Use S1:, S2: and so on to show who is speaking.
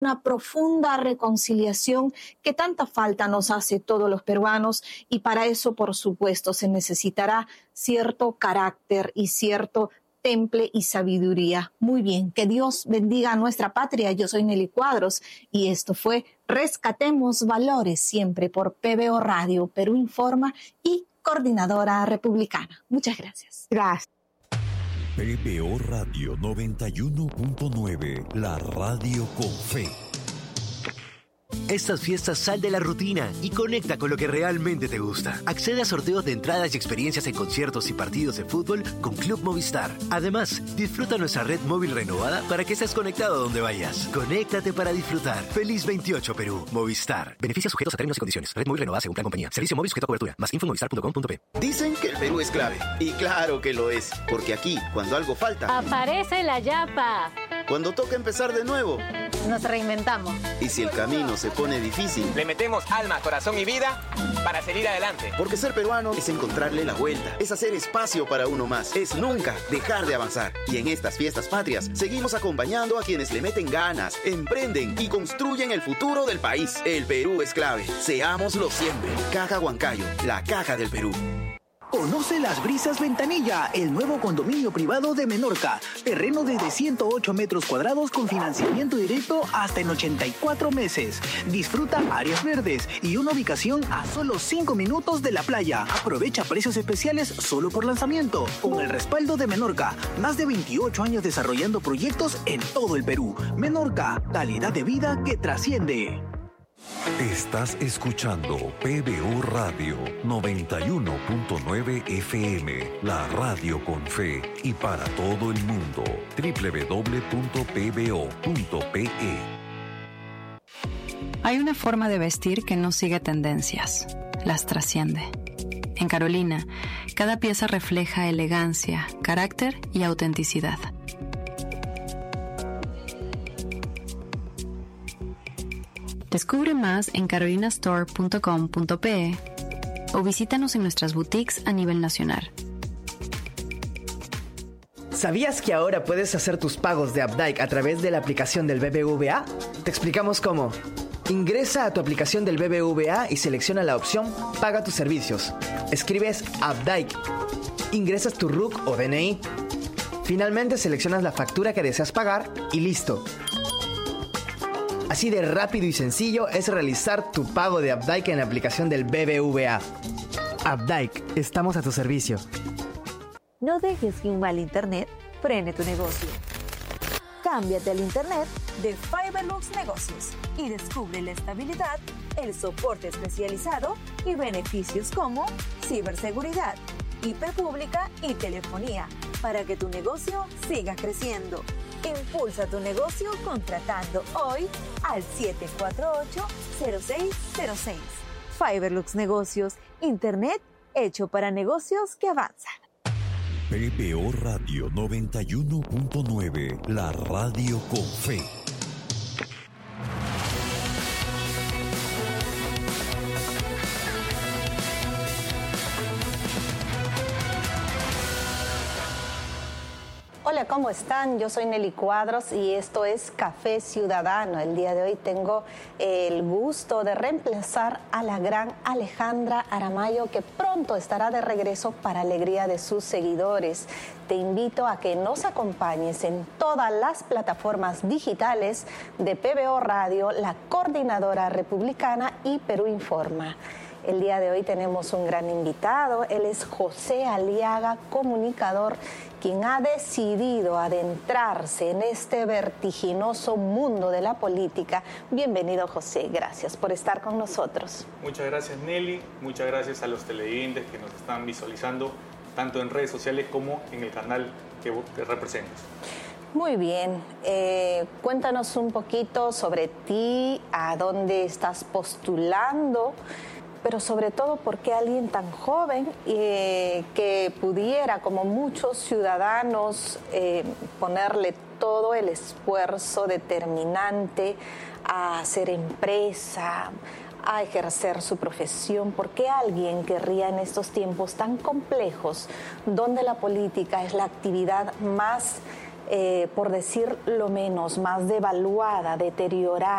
S1: una profunda reconciliación que tanta falta nos hace todos los peruanos, y para eso, por supuesto, se necesitará cierto carácter y cierto temple y sabiduría. Muy bien, que Dios bendiga a nuestra patria. Yo soy Nelly Cuadros y esto fue Rescatemos Valores, siempre por PBO Radio, Perú Informa y Coordinadora Republicana. Muchas gracias.
S2: Gracias.
S3: PBO Radio 91.9, la radio con fe.
S4: Estas fiestas sal de la rutina y conecta con lo que realmente te gusta. Accede a sorteos de entradas y experiencias en conciertos y partidos de fútbol con Club Movistar. Además, disfruta nuestra red móvil renovada para que estés conectado donde vayas. Conéctate para disfrutar. Feliz 28 Perú. Movistar. Beneficios sujetos a términos y condiciones. Red móvil renovada según plan compañía. Servicio móvil sujeto a cobertura. Más info en movistar.com.p.
S5: Dicen que el Perú es clave. Y claro que lo es. Porque aquí, cuando algo falta,
S6: aparece la yapa.
S5: Cuando toca empezar de nuevo,
S6: nos reinventamos.
S5: Y si el camino se pone difícil,
S7: le metemos alma, corazón y vida para seguir adelante.
S5: Porque ser peruano es encontrarle la vuelta, es hacer espacio para uno más, es nunca dejar de avanzar. Y en estas fiestas patrias seguimos acompañando a quienes le meten ganas, emprenden y construyen el futuro del país. El Perú es clave. Seámoslo siempre. Caja Huancayo, la caja del Perú.
S8: Conoce Las Brisas Ventanilla, el nuevo condominio privado de Menorca. Terreno desde 108 metros cuadrados con financiamiento directo hasta en 84 meses. Disfruta áreas verdes y una ubicación a solo 5 minutos de la playa. Aprovecha precios especiales solo por lanzamiento. Con el respaldo de Menorca, más de 28 años desarrollando proyectos en todo el Perú. Menorca, calidad de vida que trasciende.
S3: Estás escuchando PBO Radio 91.9 FM, la radio con fe y para todo el mundo. www.pbo.pe.
S9: Hay una forma de vestir que no sigue tendencias, las trasciende. En Carolina, cada pieza refleja elegancia, carácter y autenticidad. Descubre más en carolinastore.com.pe o visítanos en nuestras boutiques a nivel nacional.
S10: ¿Sabías que ahora puedes hacer tus pagos de Updike a través de la aplicación del BBVA? Te explicamos cómo. Ingresa a tu aplicación del BBVA y selecciona la opción Paga tus servicios. Escribes Updike. Ingresas tu RUC o DNI. Finalmente seleccionas la factura que deseas pagar y listo. Así de rápido y sencillo es realizar tu pago de Updike en la aplicación del BBVA. Updike, estamos a tu servicio.
S11: No dejes que un mal internet frene tu negocio. Cámbiate al internet de Fiberlux Negocios y descubre la estabilidad, el soporte especializado y beneficios como ciberseguridad, IP pública y telefonía para que tu negocio siga creciendo. Impulsa tu negocio contratando hoy al 748-0606. Fiberlux Negocios, internet hecho para negocios que avanzan.
S3: PBO Radio 91.9, la radio con fe.
S1: Hola, ¿cómo están? Yo soy Nelly Cuadros y esto es Café Ciudadano. El día de hoy tengo el gusto de reemplazar a la gran Alejandra Aramayo, que pronto estará de regreso para alegría de sus seguidores. Te invito a que nos acompañes en todas las plataformas digitales de PBO Radio, la Coordinadora Republicana y Perú Informa. El día de hoy tenemos un gran invitado. Él es José Aliaga, comunicador, quien ha decidido adentrarse en este vertiginoso mundo de la política. Bienvenido, José. Gracias por estar con nosotros.
S12: Muchas gracias, Nelly. Muchas gracias a los televidentes que nos están visualizando, tanto en redes sociales como en el canal que representas.
S1: Muy bien. Cuéntanos un poquito sobre ti, a dónde estás postulando, pero sobre todo por qué alguien tan joven que pudiera, como muchos ciudadanos, ponerle todo el esfuerzo determinante a hacer empresa, a ejercer su profesión. ¿Por qué alguien querría en estos tiempos tan complejos, donde la política es la actividad más por decir lo menos, más devaluada, deteriorada.